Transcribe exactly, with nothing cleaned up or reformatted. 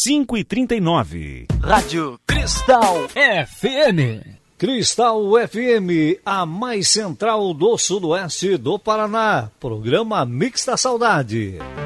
cinco e trinta e nove. Rádio Cristal F M. Cristal F M, a mais central do sudoeste do Paraná. Programa Mix da Saudade.